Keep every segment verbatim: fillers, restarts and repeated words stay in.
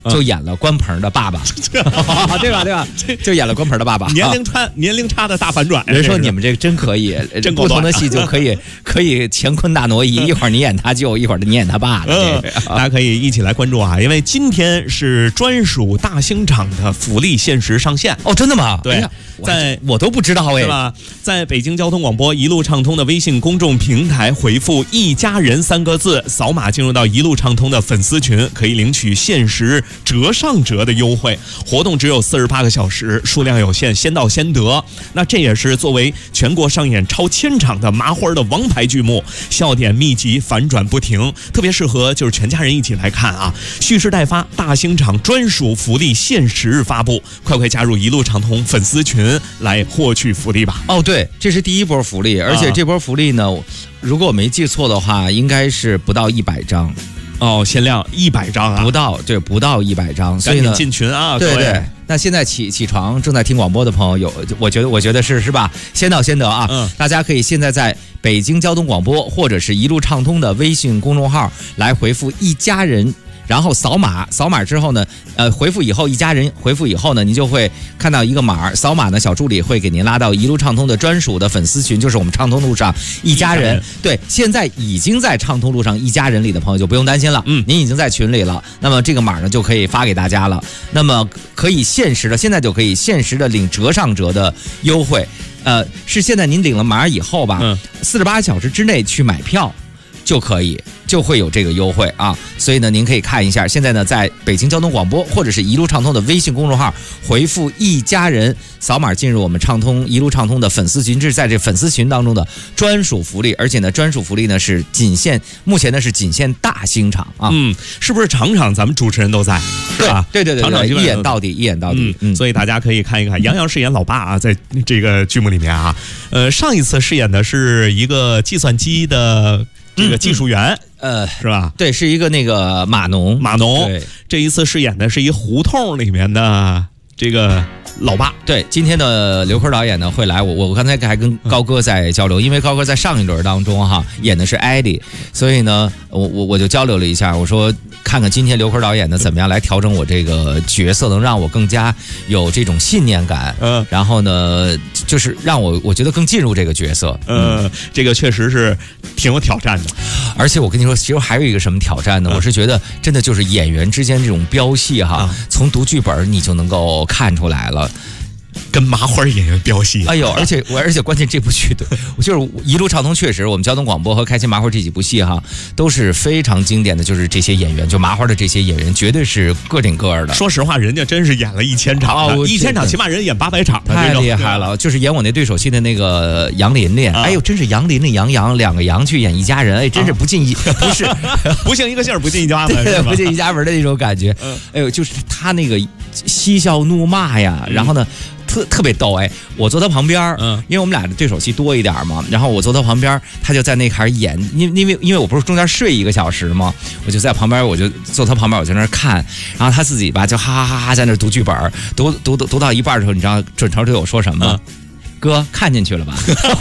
就演了关鹏的爸爸，对吧？对吧？就演了关鹏的爸爸， 年龄差年龄差的大反转。 人说你们这个真可以， 真不同的戏就可以可以乾坤大挪移，一会儿你演他舅，一会儿你演他爸了。 大家可以一起来关注啊，因为今天是专属大兴场的福利限时上线。 哦，真的吗？ 对，在我都不知道哎， 是吧？在北京交通广播一路畅通的微信公众平台回复“一家人”三个字，扫码进入到一路畅通的粉丝群，可以领取限时折上折的优惠。活动只有四十八个小时，数量有限，先到先得。那这也是作为全国上演超千场的麻花的王牌剧目，笑点密集，反转不停，特别适合就是全家人一起来看啊！蓄势待发，大兴场专属福利限时日发布，快快加入一路畅通粉丝群来获取福利吧！ 哦，对，这是第一波福利，而且这波福利呢，如果我没记错的话，应该是不到一百张。 哦，限量一百张啊， 不到，对，不到一百张，所以呢，进群啊， 对对。那现在起起床正在听广播的朋友有，我觉得我觉得是是吧？先到先得啊！嗯，大家可以现在在北京交通广播或者是一路畅通的微信公众号来回复一家人。然后扫码，扫码之后呢，呃，回复以后一家人回复以后呢，您就会看到一个码，扫码呢，小助理会给您拉到一路畅通的专属的粉丝群，就是我们畅通路上一家人。人对，现在已经在畅通路上一家人里的朋友就不用担心了，嗯，您已经在群里了，那么这个码呢就可以发给大家了，那么可以限时的，现在就可以限时的领折上折的优惠，呃，是现在您领了码以后吧，嗯，四十八小时之内去买票就可以。就会有这个优惠啊，所以呢，您可以看一下。现在呢，在北京交通广播或者是一路畅通的微信公众号回复“一家人”，扫码进入我们畅通一路畅通的粉丝群，这是在这粉丝群当中的专属福利，而且呢，专属福利呢是仅限目前呢是仅限大兴场啊， 嗯，是不是场场咱们主持人都在，是吧？ 对对对对，场场一演到底，一演到底。 嗯，所以大家可以看一看杨洋饰演老爸啊，在这个剧目里面啊，呃，上一次饰演的是一个计算机的这个技术员。嗯嗯呃， 是吧？ 对，是一个那个码农， 码农。对，这一次饰演的是一胡同里面的这个老爸。 对，今天的刘坤导演呢会来，我我刚才还跟高哥在交流，因为高哥在上一轮当中哈演的是艾迪，所以呢，我我我就交流了一下，我说看看今天刘坤导演呢怎么样来调整我这个角色，能让我更加有这种信念感，嗯，然后呢，就是让我我觉得更进入这个角色， 嗯，这个确实是挺有挑战的。 而且我跟你说，其实还有一个什么挑战呢？嗯、我是觉得真的就是演员之间这种飙戏哈，嗯、从读剧本你就能够看出来了。 跟麻花演员飙戏， 哎呦！而且我，而且关键这部剧的，就是一路畅通，确实我们交通广播和开心麻花这几部戏哈，都是非常经典的，就是这些演员，就麻花的这些演员，绝对是个顶个儿的。 说实话，人家真是演了一千场，哦、一千场起码人演八百场， 太厉害了。就是演我那对手戏的那个杨琳琳，啊、哎呦，真是杨琳琳、杨洋两个杨去演一家人，哎，真是不进一、啊、不是不姓一个姓不进一家门， 对，不进一家门的那种感觉。嗯、哎呦，就是他那个嬉笑怒骂呀，然后呢。特特别逗哎！我坐他旁边，嗯，因为我们俩的对手戏多一点嘛，然后我坐他旁边，他就在那开始演，因因为因为我不是中间睡一个小时嘛，我就在旁边，我就坐他旁边，我在那看，然后他自己吧就哈哈哈哈在那读剧本，读读读读到一半的时候，你知道准成对我说什么吗？嗯、哥看进去了吧？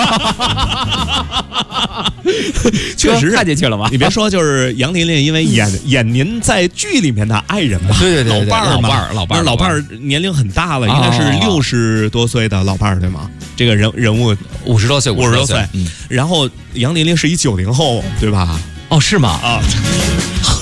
确实看进去了吧？ 你别说，就是杨琳琳，因为演演您在剧里面的爱人嘛， 对对对， 老伴儿嘛， 老伴儿，老伴儿， 老伴儿年龄很大了，应该是六十多岁的老伴儿，对吗？这个人人物五十多岁， 五十多岁，嗯，然后杨琳琳是一九零后，对吧？ 哦，是吗？ 啊。